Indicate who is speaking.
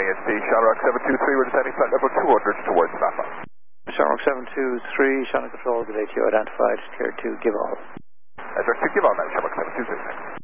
Speaker 1: AST, Shamrock 723, we're descending flight level 200 towards Napa.
Speaker 2: Shamrock 723, Shannon Control, good day to you, identified, clear to give all.
Speaker 1: Direct to give all now, Shamrock 723.